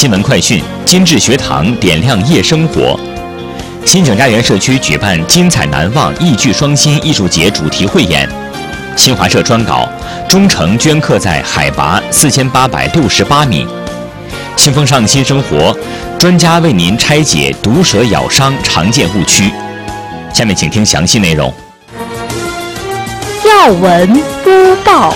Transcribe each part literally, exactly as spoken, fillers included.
新闻快讯，金智学堂点亮夜生活。新景家园社区举办精彩难忘、艺聚双馨艺术节主题汇演。新华社专稿：中城镌刻在海拔四千八百六十八米。新风尚新生活，专家为您拆解毒蛇咬伤常见误区。下面请听详细内容。 要闻播报。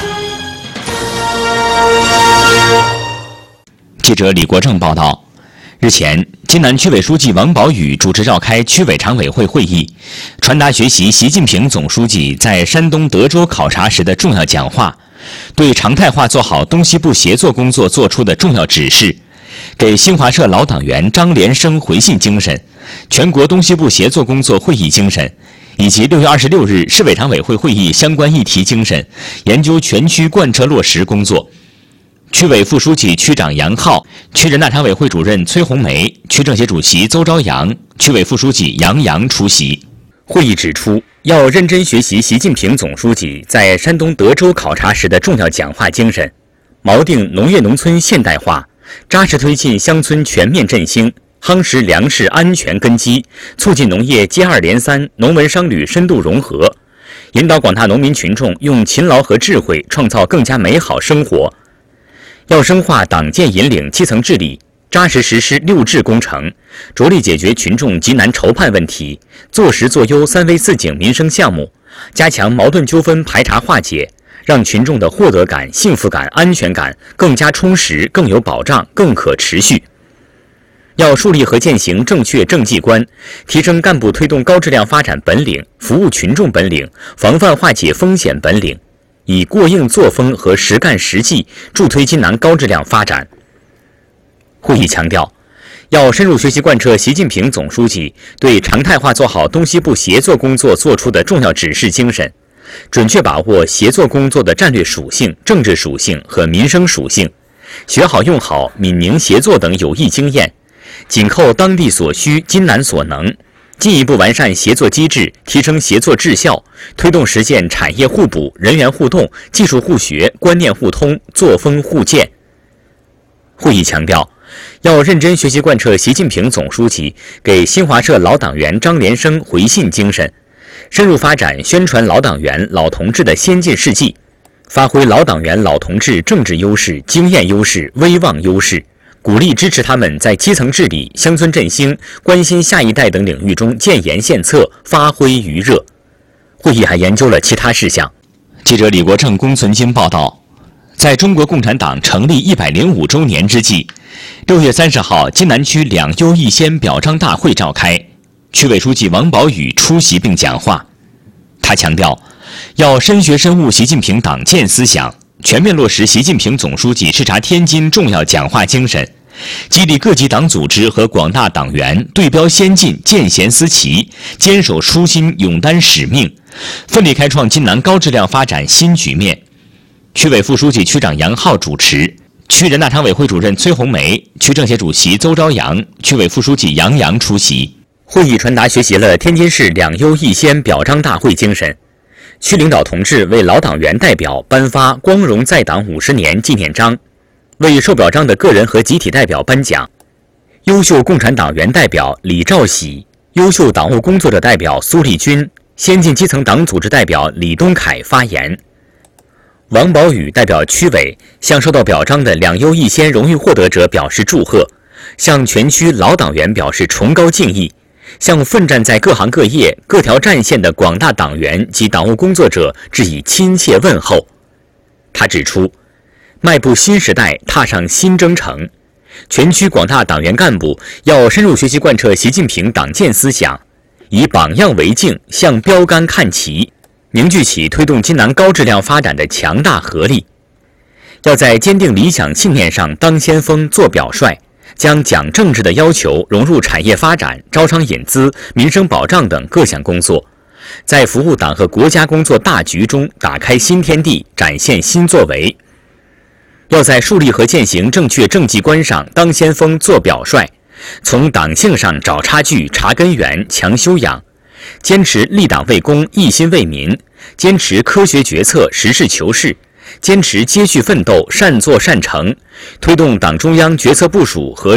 记者李国正报道，日前，津南区委书记王宝宇主持召开区委常委会会议，传达学习习近平总书记在山东德州考察时的重要讲话，对常态化做好东西部协作工作作出的重要指示，给新华社老党员张连生回信精神、全国东西部协作工作会议精神以及六月二十六日市委常委会会议相关议题精神，研究全区贯彻落实工作。区委副书记、区长杨浩，区人大常委会主任崔红梅，区政协主席邹朝阳，区委副书记杨洋出席。会议指出，要认真学习习近平总书记在山东德州考察时的重要讲话精神，锚定农业农村现代化，扎实推进乡村全面振兴，夯实粮食安全根基，促进农业接二连三、农文商旅深度融合，引导广大农民群众用勤劳和智慧创造更加美好生活。要深化党建引领基层治理，扎实实施六治工程，着力解决群众急难愁盼问题，做实做优三危四警民生项目，加强矛盾纠纷排查化解，让群众的获得感、幸福感、安全感更加充实、更有保障、更可持续。要树立和践行正确政绩观，提升干部推动高质量发展本领、服务群众本领、防范化解风险本领，以过硬作风和实干实际助推津南高质量发展。会议强调，要深入学习贯彻习近平总书记对常态化做好东西部协作工作作出的重要指示精神，准确把握协作工作的战略属性、政治属性和民生属性，学好用好闽宁协作等有益经验，紧扣当地所需、津南所能，进一步完善协作机制，提升协作质效，推动实现产业互补、人员互动、技术互学、观念互通、作风互鉴。会议强调，要认真学习贯彻习近平总书记给新华社老党员张连生回信精神，深入发展宣传老党员、老同志的先进事迹，发挥老党员、老同志政治优势、经验优势、威望优势，鼓励支持他们在基层治理、乡村振兴、关心下一代等领域中建言献策，发挥余热。会议还研究了其他事项。记者李国正、龚存金报道，在中国共产党成立一百零五周年之际，六月三十号，津南区两优一先表彰大会召开，区委书记王宝宇出席并讲话。他强调，要深学深悟习近平党建思想，全面落实习近平总书记视察天津重要讲话精神，激励各级党组织和广大党员对标先进、见贤思齐，坚守初心，勇担使命，奋力开创津南高质量发展新局面。区委副书记、区长杨浩主持，区人大常委会主任崔红梅、区政协主席邹朝阳、区委副书记杨洋出席。会议传达学习了天津市两优一先表彰大会精神。区领导同志为老党员代表颁发光荣在党五十年纪念章，为受表彰的个人和集体代表颁奖。优秀共产党员代表李兆喜、优秀党务工作者代表苏立军、先进基层党组织代表李东凯发言。王宝宇代表区委向受到表彰的两优一先荣誉获得者表示祝贺，向全区老党员表示崇高敬意，向奋战在各行各业、各条战线的广大党员及党务工作者致以亲切问候。他指出，迈步新时代，踏上新征程，全区广大党员干部要深入学习贯彻习近平党建思想，以榜样为镜，向标杆看齐，凝聚起推动津南高质量发展的强大合力。要在坚定理想信念上当先锋、做表率，将讲政治的要求融入产业发展、招商引资、民生保障等各项工作，在服务党和国家工作大局中打开新天地，展现新作为。要在树立和践行正确政绩观上当先锋、做表率，从党性上找差距、查根源、强修养，坚持立党为公、一心为民，坚持科学决策、实事求是，坚持接续奋斗、善作善成，推动党中央决策部署和